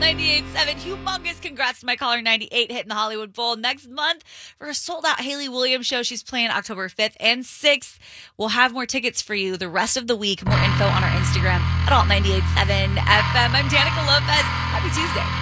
98.7. Humongous congrats to my caller 98 hitting the Hollywood Bowl next month for a sold-out Hayley Williams show. She's playing October 5th and 6th. We'll have more tickets for you the rest of the week. More info on our Instagram at Alt 98.7 FM. I'm Danica Lopez. Happy Tuesday.